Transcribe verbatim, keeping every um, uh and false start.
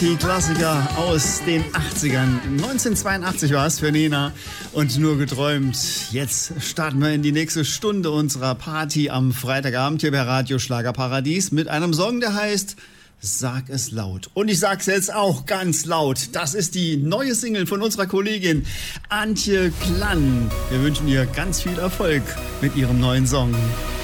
Die Klassiker aus den achtzigern. neunzehnhundertzweiundachtzig war es für Nena und nur geträumt. Jetzt starten wir in die nächste Stunde unserer Party am Freitagabend hier bei Radio Schlagerparadies mit einem Song, der heißt Sag es laut. Und ich sag's jetzt auch ganz laut. Das ist die neue Single von unserer Kollegin Antje Klann. Wir wünschen ihr ganz viel Erfolg mit ihrem neuen Song.